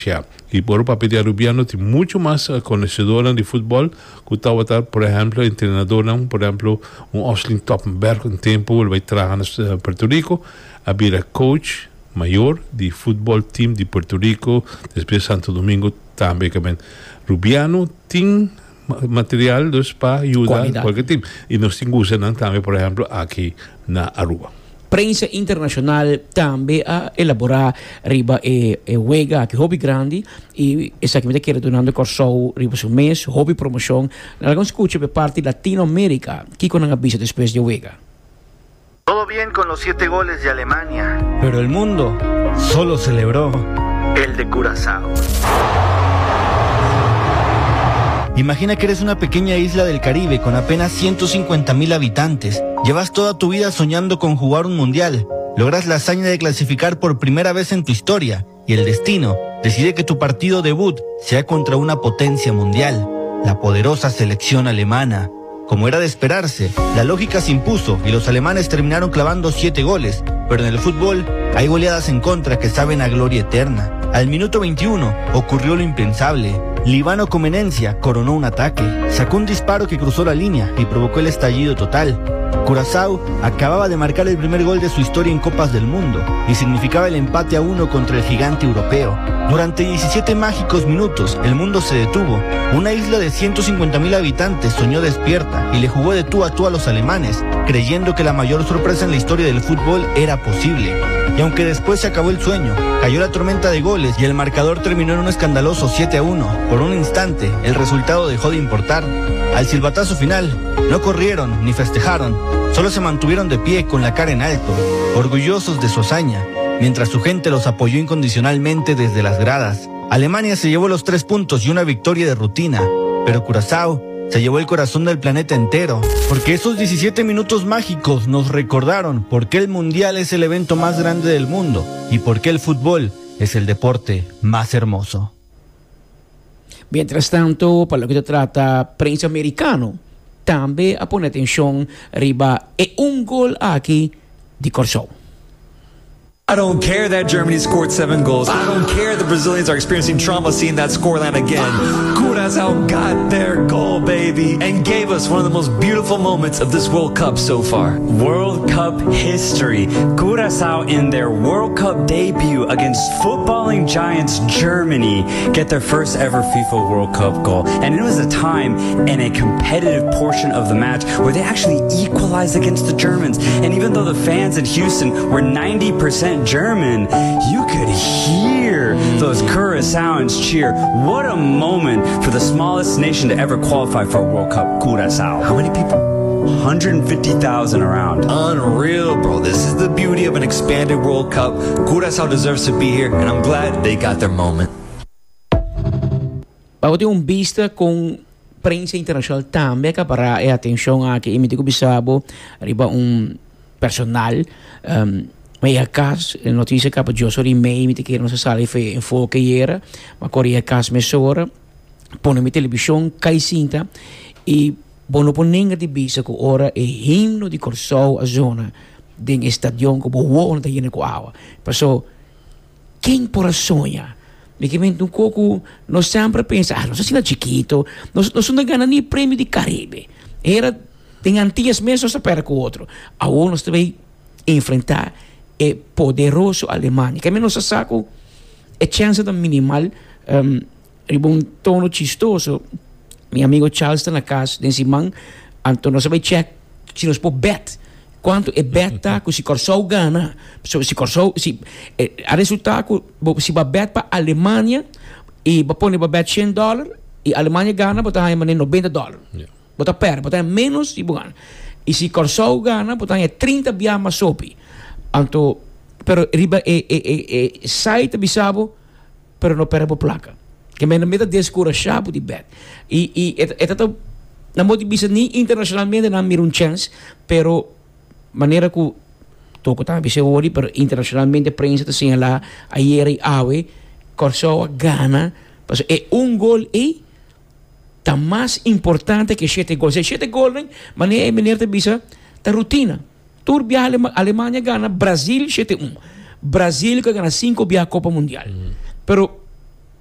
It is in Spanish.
Y por papel de Rubiano tiene mucho más conocedora de fútbol que estaba, por ejemplo, entrenadora, por ejemplo, un Oslin Toppenberg, un tiempo, el va a trabajar en Puerto Rico, había coach mayor de fútbol team de Puerto Rico, después Santo Domingo también. Rubiano tiene material para ayudar a cualquier team. Y nos usan también, por ejemplo, aquí en Aruba. Prensa internacional também a elaborar riba wega que hobby grande e exatamente que retornando corso riba su mês hobby promoção alguns escucha por parte Latinoamérica que con una visa después de wega. Todo bien con los 7 goles de Alemania, pero el mundo solo celebró el de Curazao. Imagina que eres una pequeña isla del Caribe con apenas 150,000 habitantes. Llevas toda tu vida soñando con jugar un mundial. Logras la hazaña de clasificar por primera vez en tu historia y el destino decide que tu partido debut sea contra una potencia mundial, la poderosa selección alemana. Como era de esperarse, la lógica se impuso y los alemanes terminaron clavando 7 goles, pero en el fútbol hay goleadas en contra que saben a gloria eterna. Al minuto 21 ocurrió lo impensable. Líbano Comenencia coronó un ataque, sacó un disparo que cruzó la línea y provocó el estallido total. Curazao acababa de marcar el primer gol de su historia en Copas del Mundo y significaba el empate a 1 contra el gigante europeo. Durante 17 mágicos minutos el mundo se detuvo. Una isla de 150,000 habitantes soñó despierta y le jugó de tú a los alemanes, creyendo que la mayor sorpresa en la historia del fútbol era posible. Y aunque después se acabó el sueño, cayó la tormenta de goles y el marcador terminó en un escandaloso 7-1. Por un instante, el resultado dejó de importar. Al silbatazo final, no corrieron ni festejaron, solo se mantuvieron de pie con la cara en alto, orgullosos de su hazaña, mientras su gente los apoyó incondicionalmente desde las gradas. Alemania se llevó los 3 puntos y una victoria de rutina, pero Curazao se llevó el corazón del planeta entero, porque esos 17 minutos mágicos nos recordaron por qué el Mundial es el evento más grande del mundo y por qué el fútbol es el deporte más hermoso. Mientras tanto, para lo que se trata prensa americano, también a poner atención riba un gol aquí de Corso. I don't care that Germany scored 7 goals. I don't care the Brazilians are experiencing trauma seeing that scoreline again. Curaçao got their goal, baby, and gave us one of the most beautiful moments of this World Cup so far. World Cup history. Curaçao in their World Cup debut against footballing giants Germany get their first ever FIFA World Cup goal. And it was a time in a competitive portion of the match where they actually equalized against the Germans. And even though the fans in Houston were 90% German, you could hear those Curaçaoans cheer. What a moment for the smallest nation to ever qualify for a World Cup, Curaçao. How many people? 150,000 around. Unreal, bro. This is the beauty of an expanded World Cup. Curaçao deserves to be here, and I'm glad they got their moment. Vamos ter vista com prensa internacional também para a atenção a que imitigo bisabo riba personal mas a cas notícia que para eu sori mei me que não se sale foi em foco era mas corria cas mesora põe na televisão cai cinta e bono por ninguém de bisa que ora é himno de Corso a zona de estadio como o onde ia com água passou quem por sonha me que vem um pouco nós sempre pensa nós assim chiquito nós não ganha nem prêmio de Caribe era tem antigas mesas para com o outro a nós também enfrentar é poderoso Alemanha que menos saco é chance da minimal um tono chistoso meu amigo Charles está na casa desse man então nós vai check se nós pôr bet quanto é beta que se Corso gana se Corso se a resultado se vai bet para Alemanha e vai pôr bet $100 e Alemanha gana botar aí $90 botar perde botar menos e ganha e se Corso gana botar aí 30 biama sopi anto pero riba site bisabo pero no perde por placa que me meta descura chapo de bet e tanto na motivisa ni internacionalmente na mir chance pero maneira que toco também se ori pero internacionalmente prensa te señala ayer e ave Corso gana pues é gol e tá mais importante que 7 gols 7 gols maneira te bisa ta rutina Turbia Alemanha gana Brasil 7-1 Brasil que gana 5 via Copa Mundial pero